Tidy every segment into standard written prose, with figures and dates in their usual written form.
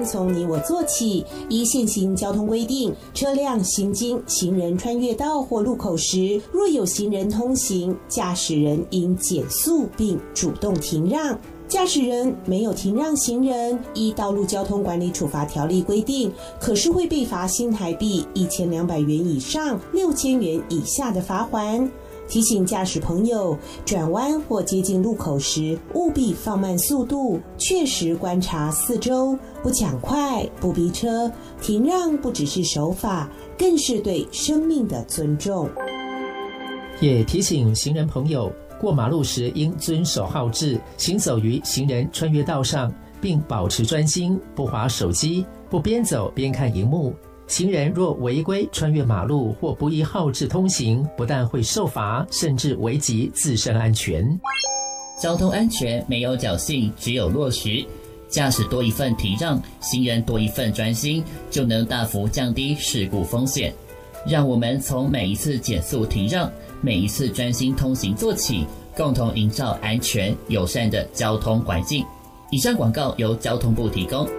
从你我做起，依现行交通规定，车辆行经行人穿越道或路口时，若有行人通行，驾驶人应减速并主动停让。驾驶人没有停让行人，依道路交通管理处罚条例规定，可是会被罚新台币1200元以上6000元以下的罚锾。提醒驾驶朋友，转弯或接近路口时，务必放慢速度，确实观察四周，不抢快，不逼车。停让不只是守法，更是对生命的尊重。 也提醒行人朋友，过马路时应遵守号志，行走于行人穿越道上，并保持专心，不滑手机，不边走边看荧幕。行人若违规穿越马路或不依号志通行，不但会受罚，甚至危及自身安全。 交通安全没有侥幸，只有落实。驾驶多一份体让，行人多一份专心，就能大幅降低事故风险。让我们从每一次减速停让，每一次专心通行做起，共同营造安全友善的交通环境。以上广告由交通部提供。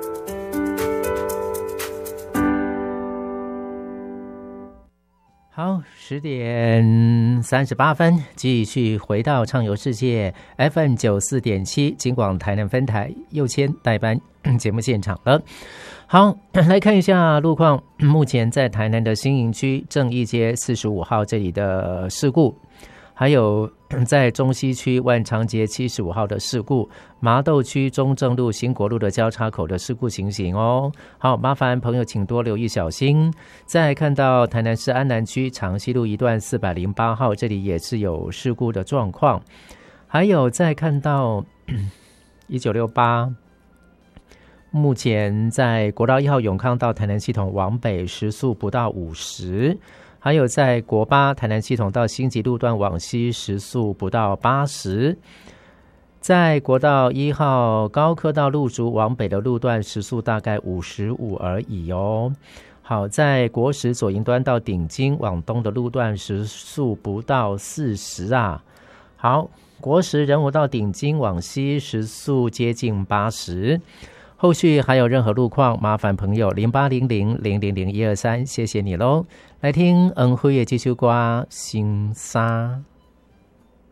好，10点38分，继续回到畅游世界 FM 94.7金广台南分台右签代班节目现场了。好，来看一下路况。目前在台南的新营区正义街45号这里的事故，还有在中西区万长街75号的事故，麻豆区中正路新国路的交叉口的事故情形哦。好，麻烦朋友请多留意小心。再看到台南市安南区长西路一段408号，这里也是有事故的状况。还有再看到1968，目前在国道1号永康到台南系统往北时速不到50。还有在国8台南系统到新吉路段往西时速不到80，在国道1号高科到路竹往北的路段时速大概55而已哦。好，在国10左营端到顶金往东的路段时速不到40啊。好，国10仁武到顶金往西时速接近80。后续还有任何路况，麻烦朋友0800000123，谢谢你咯。来听恩辉的这首歌《心沙》。